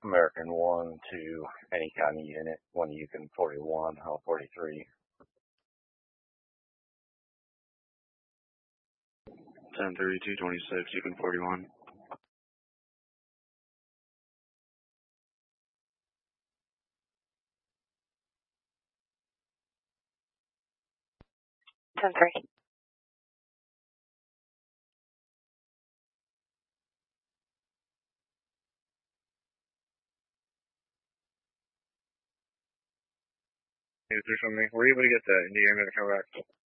American 1 to any kind of unit, 1 Yukon 41, Hull 43. 10-32-26, Yukon 41. Ten three. Is there something? Were you able to get the Indiana to come back?